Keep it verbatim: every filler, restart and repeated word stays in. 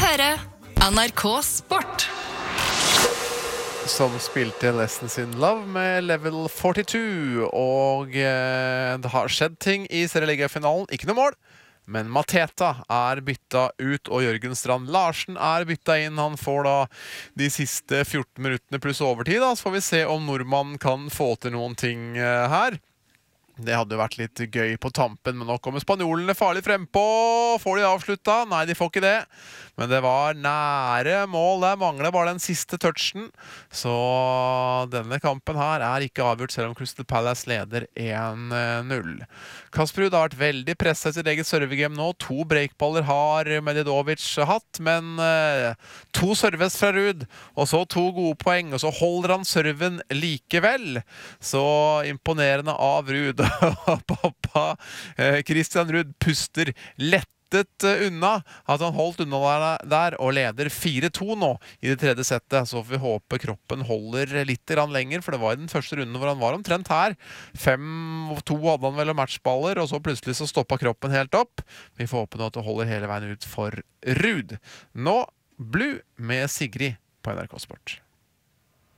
høre N R K Sport. Som spilte Lessons in Love med Level førtito. Og eh, det har skjedd ting i serieligafinalen. Ikke noe mål, men Mateta er bytta ut, og Jørgen Strand Larsen er bytta inn. Han får da de siste fjorten minuttene pluss overtid. Da. Så får vi se om nordmannen kan få til noen ting eh, her. Det hadde vært litt gøy på tampen, men nå kommer spanjolene farlig frempå. Får de avslutta? Nei, de får ikke det. Men det var nære mål. Der mangler bare den siste touchen. Så denne kampen her er ikke avgjort, selv om Crystal Palace leder én null. Kasperud har vært veldig presset i sitt eget servegame nå. To breakballer har Medidovic hatt, men uh, to serves fra Ruud, og så to gode poeng, og så holder han serven likevel. Så imponerende av Ruud. Pappa eh, Christian Ruud puster lettet eh, unna at han holdt unna der, der og leder fire to nå i det tredje settet. Så får vi håpe kroppen holder litt grann lenger, for det var i den første runden hvor han var omtrent her. fem to hadde han vel og matchballer, og så plutselig så stoppet kroppen helt opp. Vi får håpe nå at det holder hele veien ut for Ruud. Nå Blue med Sigrid på N R K Sport.